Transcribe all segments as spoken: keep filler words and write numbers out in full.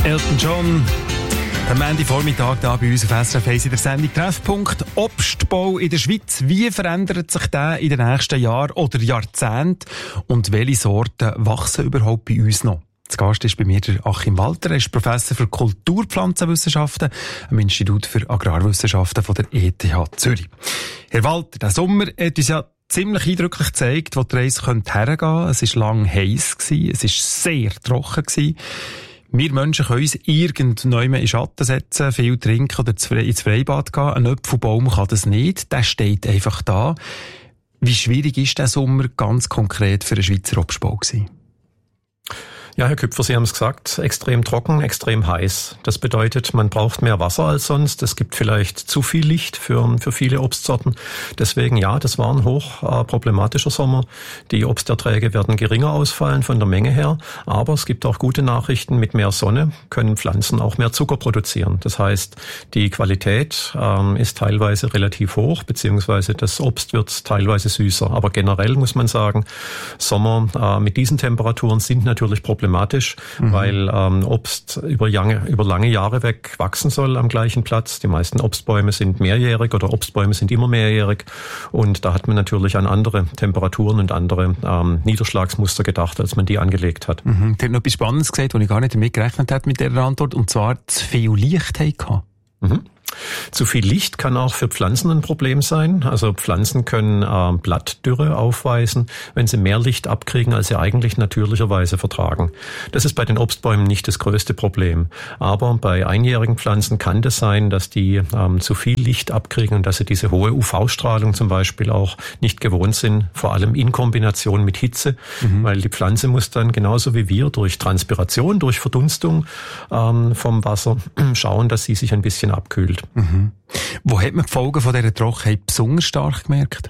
Elton John. Am Ende-Vormittag da bei uns auf S R F eins in der Sendung Treffpunkt Obstbau in der Schweiz. Wie verändert sich der in den nächsten Jahren oder Jahrzehnten? Und welche Sorten wachsen überhaupt bei uns noch? Zu Gast ist bei mir der Achim Walter. Er ist Professor für Kulturpflanzenwissenschaften am Institut für Agrarwissenschaften von der E T H Zürich. Herr Walter, der Sommer hat uns ja ziemlich eindrücklich gezeigt, wo die Reise hergehen könnte. Es war lang heiß gewesen, es war sehr trocken gewesen. Wir Menschen können uns irgendwann in Schatten setzen, viel trinken oder ins Freibad gehen. Ein Apfelbaum kann das nicht, der steht einfach da. Wie schwierig ist der Sommer ganz konkret für den Schweizer Obstbau gewesen? Ja, Herr Küpfer, Sie haben es gesagt, extrem trocken, extrem heiß. Das bedeutet, man braucht mehr Wasser als sonst. Es gibt vielleicht zu viel Licht für, für viele Obstsorten. Deswegen, ja, das war ein hoch äh, problematischer Sommer. Die Obsterträge werden geringer ausfallen von der Menge her. Aber es gibt auch gute Nachrichten. Mit mehr Sonne können Pflanzen auch mehr Zucker produzieren. Das heißt, die Qualität ähm, ist teilweise relativ hoch, beziehungsweise das Obst wird teilweise süßer. Aber generell muss man sagen, Sommer äh, mit diesen Temperaturen sind natürlich problematisch. Problematisch, mhm. weil ähm, Obst über lange, über lange Jahre weg wachsen soll am gleichen Platz. Die meisten Obstbäume sind mehrjährig oder Obstbäume sind immer mehrjährig und da hat man natürlich an andere Temperaturen und andere ähm, Niederschlagsmuster gedacht, als man die angelegt hat. Mhm. Sie haben noch etwas Spannendes gesagt, wo ich gar nicht damit gerechnet habe mit dieser Antwort, und zwar zu viel Licht hatten. Mhm. Zu viel Licht kann auch für Pflanzen ein Problem sein. Also Pflanzen können äh, Blattdürre aufweisen, wenn sie mehr Licht abkriegen, als sie eigentlich natürlicherweise vertragen. Das ist bei den Obstbäumen nicht das größte Problem. Aber bei einjährigen Pflanzen kann das sein, dass die ähm, zu viel Licht abkriegen und dass sie diese hohe U V-Strahlung zum Beispiel auch nicht gewohnt sind, vor allem in Kombination mit Hitze, mhm. weil die Pflanze muss dann genauso wie wir durch Transpiration, durch Verdunstung ähm, vom Wasser schauen, dass sie sich ein bisschen abkühlt. Mhm. Wo hat man die Folgen von dieser Trockenheit besonders stark gemerkt?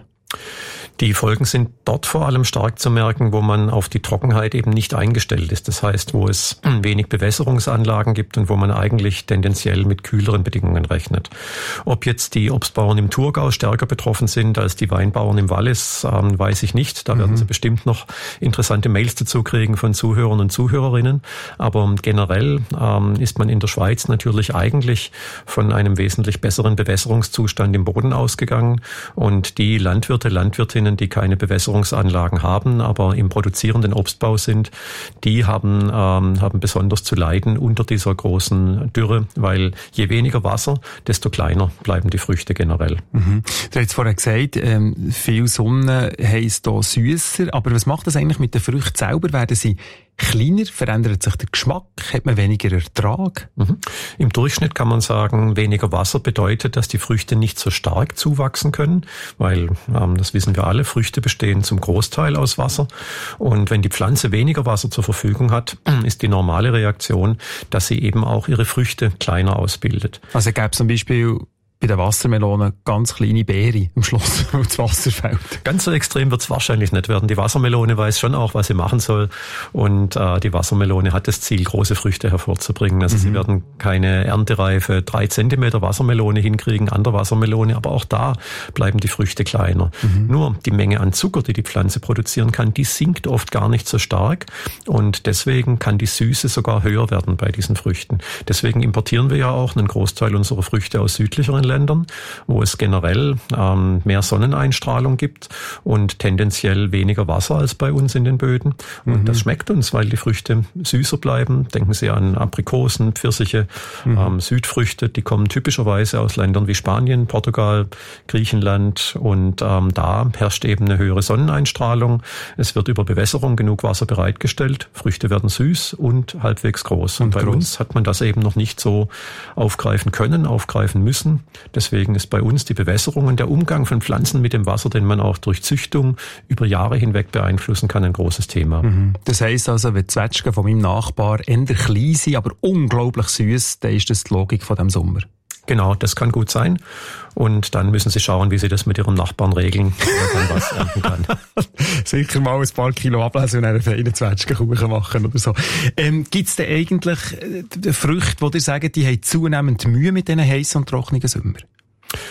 Die Folgen sind dort vor allem stark zu merken, wo man auf die Trockenheit eben nicht eingestellt ist. Das heißt, wo es wenig Bewässerungsanlagen gibt und wo man eigentlich tendenziell mit kühleren Bedingungen rechnet. Ob jetzt die Obstbauern im Thurgau stärker betroffen sind als die Weinbauern im Wallis, ähm, weiß ich nicht. Da mhm. werden Sie bestimmt noch interessante Mails dazu kriegen von Zuhörern und Zuhörerinnen. Aber generell ähm, ist man in der Schweiz natürlich eigentlich von einem wesentlich besseren Bewässerungszustand im Boden ausgegangen. Und die Landwirte, Landwirtinnen, die keine Bewässerungsanlagen haben, aber im produzierenden Obstbau sind, die haben, ähm, haben besonders zu leiden unter dieser großen Dürre, weil je weniger Wasser, desto kleiner bleiben die Früchte generell. Mhm. Du hast vorher gesagt, ähm, viel Sonne heisst hier süsser, aber was macht das eigentlich mit den Früchten selber? Werden sie kleiner? Verändert sich der Geschmack? Hat man weniger Ertrag? Mhm. Im Durchschnitt kann man sagen, weniger Wasser bedeutet, dass die Früchte nicht so stark zuwachsen können, weil, ähm, das wissen wir alle, Früchte bestehen zum Großteil aus Wasser. Und wenn die Pflanze weniger Wasser zur Verfügung hat, ist die normale Reaktion, dass sie eben auch ihre Früchte kleiner ausbildet. Also gäbe es zum Beispiel bei der Wassermelone ganz kleine Beere am Schluss, wo das Wasser fällt. Ganz so extrem wird es wahrscheinlich nicht werden. Die Wassermelone weiß schon auch, was sie machen soll. Und äh, die Wassermelone hat das Ziel, große Früchte hervorzubringen. Also mhm. sie werden keine erntereife drei Zentimeter Wassermelone hinkriegen an der Wassermelone, aber auch da bleiben die Früchte kleiner. Mhm. Nur die Menge an Zucker, die die Pflanze produzieren kann, die sinkt oft gar nicht so stark. Und deswegen kann die Süße sogar höher werden bei diesen Früchten. Deswegen importieren wir ja auch einen Großteil unserer Früchte aus südlicheren Ländern, wo es generell ähm, mehr Sonneneinstrahlung gibt und tendenziell weniger Wasser als bei uns in den Böden. Und mhm. das schmeckt uns, weil die Früchte süßer bleiben. Denken Sie an Aprikosen, Pfirsiche, mhm. ähm, Südfrüchte, die kommen typischerweise aus Ländern wie Spanien, Portugal, Griechenland und ähm, da herrscht eben eine höhere Sonneneinstrahlung. Es wird über Bewässerung genug Wasser bereitgestellt. Früchte werden süß und halbwegs groß. Und, und bei groß. uns hat man das eben noch nicht so aufgreifen können, aufgreifen müssen. Deswegen ist bei uns die Bewässerung und der Umgang von Pflanzen mit dem Wasser, den man auch durch Züchtung über Jahre hinweg beeinflussen kann, ein großes Thema. Mhm. Das heisst also, wenn die Zwetschgen von meinem Nachbar eher klein sind, aber unglaublich süß, dann ist das die Logik von dem Sommer. Genau, das kann gut sein. Und dann müssen Sie schauen, wie Sie das mit Ihrem Nachbarn regeln, wenn man was ernten kann. Sicher mal ein paar Kilo ablesen und einen feinen Zwetschgenkuchen machen oder so. Ähm, Gibt es denn eigentlich äh, Früchte, die dir sagen, die haben zunehmend Mühe mit diesen heissen und trockenen Sommern?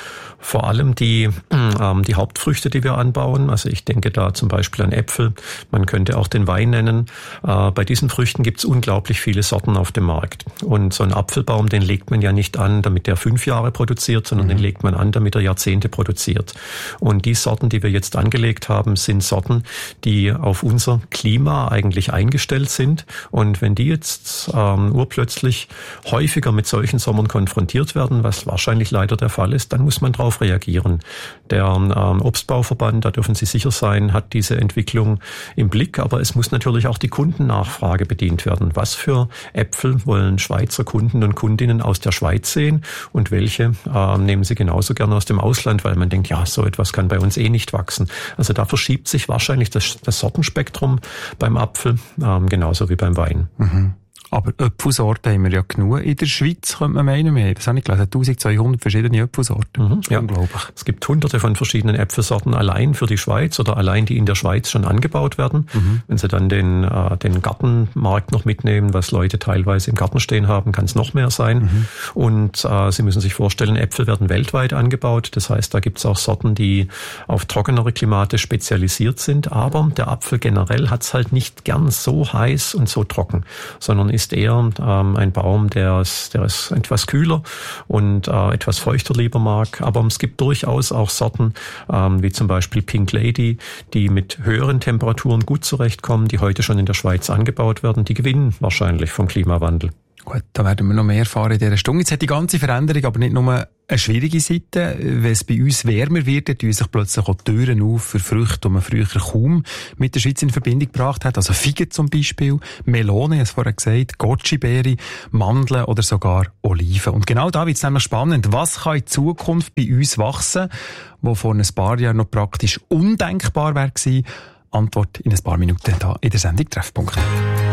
Vor allem die, ähm, die Hauptfrüchte, die wir anbauen. Also ich denke da zum Beispiel an Äpfel. Man könnte auch den Wein nennen. Äh, bei diesen Früchten gibt es unglaublich viele Sorten auf dem Markt. Und so ein Apfelbaum, den legt man ja nicht an, damit der fünf Jahre produziert, sondern mhm. den legt man an, damit er Jahrzehnte produziert. Und die Sorten, die wir jetzt angelegt haben, sind Sorten, die auf unser Klima eigentlich eingestellt sind. Und wenn die jetzt ähm, urplötzlich häufiger mit solchen Sommern konfrontiert werden, was wahrscheinlich leider der Fall ist, dann muss man darauf reagieren. Der ähm, Obstbauverband, da dürfen Sie sicher sein, hat diese Entwicklung im Blick, aber es muss natürlich auch die Kundennachfrage bedient werden. Was für Äpfel wollen Schweizer Kunden und Kundinnen aus der Schweiz sehen und welche äh, nehmen sie genauso gerne aus dem Ausland, weil man denkt, ja, so etwas kann bei uns eh nicht wachsen. Also da verschiebt sich wahrscheinlich das, das Sortenspektrum beim Apfel, ähm, genauso wie beim Wein. Mhm. Aber Äpfelsorten haben wir ja genug. In der Schweiz könnte man meinen, wir haben, das habe ich gelesen, eintausendzweihundert verschiedene Äpfelsorten. Mhm, ja. Unglaublich. Es gibt hunderte von verschiedenen Äpfelsorten allein für die Schweiz oder allein die in der Schweiz schon angebaut werden. Mhm. Wenn Sie dann den, äh, den Gartenmarkt noch mitnehmen, was Leute teilweise im Garten stehen haben, kann es noch mehr sein. Mhm. Und äh, Sie müssen sich vorstellen, Äpfel werden weltweit angebaut. Das heißt, da gibt es auch Sorten, die auf trockenere Klimate spezialisiert sind. Aber der Apfel generell hat es halt nicht gern so heiß und so trocken, sondern ist eher ähm, ein Baum, der es, der es etwas kühler und äh, etwas feuchter lieber mag. Aber es gibt durchaus auch Sorten, ähm, wie zum Beispiel Pink Lady, die mit höheren Temperaturen gut zurechtkommen, die heute schon in der Schweiz angebaut werden. Die gewinnen wahrscheinlich vom Klimawandel. Gut, da werden wir noch mehr erfahren in dieser Stunde. Jetzt hat die ganze Veränderung aber nicht nur eine schwierige Seite. Wenn es bei uns wärmer wird, dann tun sich plötzlich auch Türen auf für Früchte, die man früher kaum mit der Schweiz in Verbindung gebracht hat. Also Feigen zum Beispiel, Melone, ich habe es vorher gesagt, Goji-Beere, Mandeln oder sogar Oliven. Und genau da wird es nämlich spannend. Was kann in Zukunft bei uns wachsen, wo vor ein paar Jahren noch praktisch undenkbar wäre gewesen? Antwort in ein paar Minuten da in der Sendung Treffpunkt.